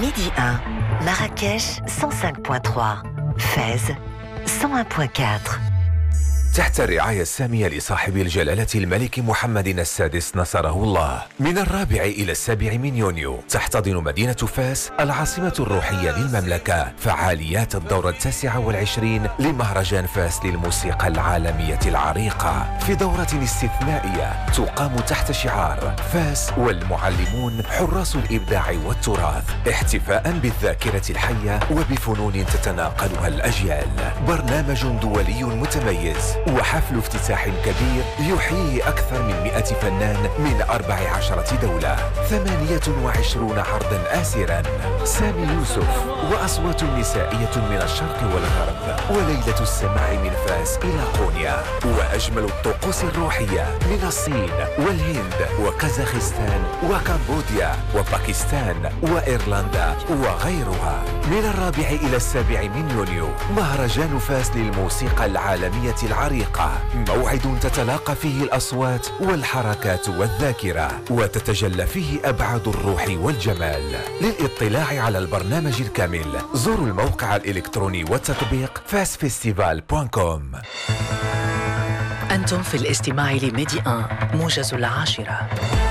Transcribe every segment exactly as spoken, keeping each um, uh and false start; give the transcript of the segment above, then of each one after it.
Midi un, Marrakech cent cinq virgule trois, Fès cent un virgule quatre. تحت الرعاية السامية لصاحب الجلالة الملك محمد السادس نصره الله، من الرابع إلى السابع من يونيو تحتضن مدينة فاس العاصمة الروحية للمملكة فعاليات الدورة التاسعة والعشرين لمهرجان فاس للموسيقى العالمية العريقة، في دورة استثنائية تقام تحت شعار فاس والمعلمون حراس الإبداع والتراث، احتفاء بالذاكرة الحية وبفنون تتناقلها الأجيال. برنامج دولي متميز وحفل افتتاح كبير يحييه أكثر من مئة فنان من أربع عشرة دولة، ثمانية وعشرون عرضا آسرا، سامي يوسف وأصوات نسائية من الشرق والغرب، وليلة السماع من فاس إلى قونيا، وأجمل الطقوس الروحية من الصين والهند وكازاخستان وكمبوديا وباكستان وإيرلندا وغيرها. من الرابع إلى السابع من يونيو مهرجان فاس للموسيقى العالمية العريقة، موعد تتلاقى فيه الأصوات والحركات والذاكرة وتتجلى فيه أبعاد الروح والجمال. للإطلاع على البرنامج الكامل زوروا الموقع الإلكتروني والتطبيق فاس فيستيفال دوت كوم. أنتم في الاستماع لميدي واحد موجز العاشرة.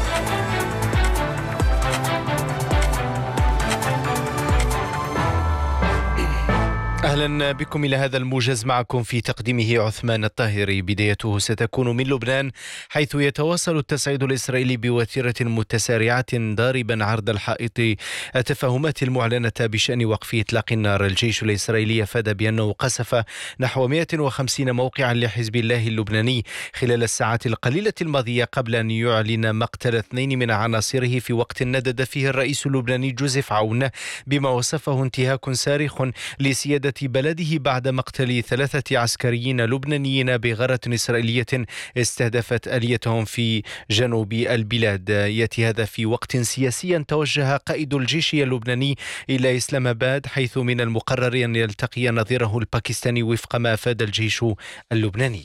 أهلا بكم إلى هذا الموجز، معكم في تقديمه عثمان الطاهري. بدايته ستكون من لبنان، حيث يتواصل التصعيد الإسرائيلي بوتيرة متسارعة ضاربا عرض الحائط التفاهمات المعلنة بشأن وقف إطلاق النار. الجيش الإسرائيلي أفاد بأنه قصف نحو مئة وخمسين موقعا لحزب الله اللبناني خلال الساعات القليلة الماضية، قبل أن يعلن مقتل اثنين من عناصره في وقت ندد فيه الرئيس اللبناني جوزيف عون بما وصفه انتهاك صارخ لسيادة بلده بعد مقتل ثلاثة عسكريين لبنانيين بغارة إسرائيلية استهدفت آليتهم في جنوب البلاد. يأتي هذا في وقت سياسي توجه قائد الجيش اللبناني إلى إسلام آباد، حيث من المقرر أن يلتقي نظيره الباكستاني وفق ما أفاد الجيش اللبناني.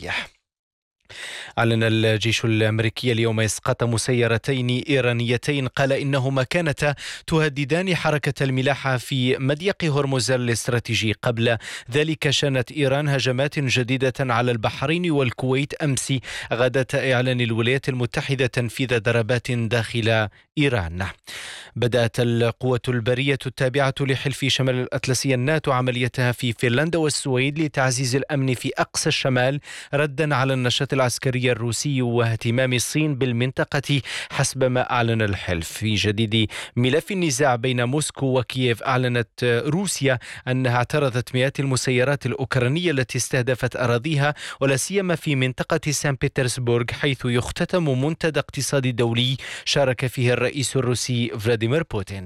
أعلن الجيش الأمريكي اليوم إسقاط مسيرتين إيرانيتين قال إنهما كانتا تهددان حركة الملاحة في مضيق هرمز الاستراتيجي. قبل ذلك شنت إيران هجمات جديدة على البحرين والكويت أمس، غداة إعلان الولايات المتحدة تنفيذ ضربات داخل إيران. بدأت القوة البرية التابعة لحلف شمال الأطلسي الناتو عمليتها في فنلندا والسويد لتعزيز الأمن في أقصى الشمال، ردا على النشاط العسكري الروسي واهتمام الصين بالمنطقة حسب ما أعلن الحلف. في جديد ملف النزاع بين موسكو وكييف، أعلنت روسيا أنها اعترضت مئات المسيرات الأوكرانية التي استهدفت أراضيها، ولا سيما في منطقة سان بطرسبورغ، حيث يختتم منتدى اقتصادي دولي شارك فيه الرئيس الروسي فلاديمير بوتين.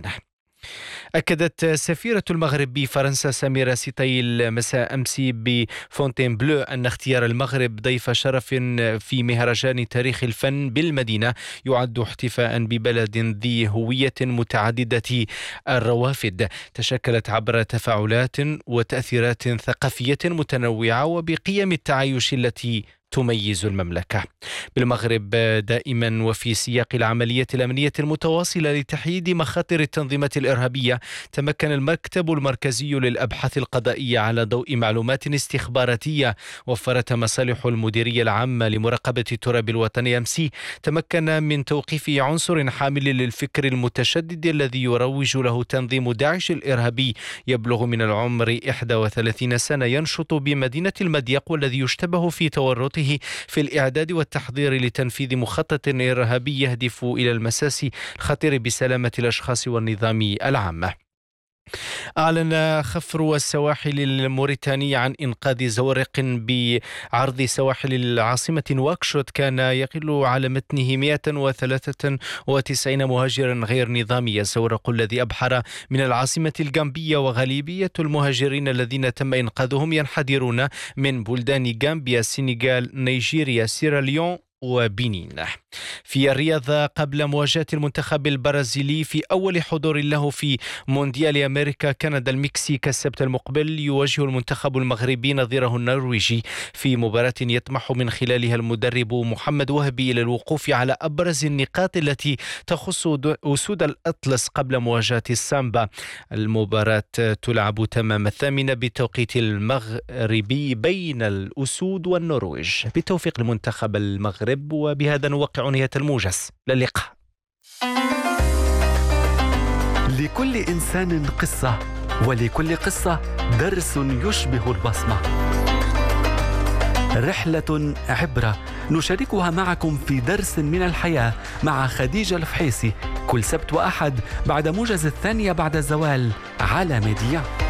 أكدت سفيرة المغرب بفرنسا سميرة سيطيل مساء أمس بفونتين بلو أن اختيار المغرب ضيف شرف في مهرجان تاريخ الفن بالمدينة يعد احتفاء ببلد ذي هوية متعددة الروافد تشكلت عبر تفاعلات وتأثيرات ثقافية متنوعة وبقيم التعايش التي تميز المملكة. بالمغرب دائما وفي سياق العملية الأمنية المتواصلة لتحييد مخاطر التنظيمات الإرهابية، تمكن المكتب المركزي للأبحاث القضائية على ضوء معلومات استخباراتية وفرت مصالح المديرية العامة لمراقبة التراب الوطني أمس، تمكن من توقيف عنصر حامل للفكر المتشدد الذي يروج له تنظيم داعش الإرهابي يبلغ من العمر إحدى وثلاثين سنة، ينشط بمدينة المضيق والذي يشتبه في تورطه في الإعداد والتحضير لتنفيذ مخطط إرهابي يهدف إلى المساس الخطير بسلامة الأشخاص والنظام العام. أعلن خفر السواحل الموريتاني عن إنقاذ زورق بعرض سواحل العاصمة نواكشوط كان يقل على متنه مئة وثلاثة وتسعين مهاجرا غير نظامي. الزورق الذي أبحر من العاصمة الغامبية، وغالبية المهاجرين الذين تم إنقاذهم ينحدرون من بلدان غامبيا، السنغال، نيجيريا، سيراليون وبنين. في الرياض، قبل مواجهة المنتخب البرازيلي في أول حضور له في مونديال أمريكا كندا المكسيك السبت المقبل، يواجه المنتخب المغربي نظيره النرويجي في مباراة يطمح من خلالها المدرب محمد وهبي إلى الوقوف على أبرز النقاط التي تخص أسود الأطلس قبل مواجهة السامبا. المباراة تلعب تمام الثامنة بالتوقيت المغربي بين الأسود والنرويج. بالتوفيق لمنتخب المغرب. وبهذا نوقع نهاية الموجز. للقاء. لكل إنسان قصة، ولكل قصة درس يشبه البصمة. رحلة عبرة نشاركها معكم في درس من الحياة مع خديجة الفحيصي كل سبت وأحد بعد موجز الثانية بعد الزوال على ميديا.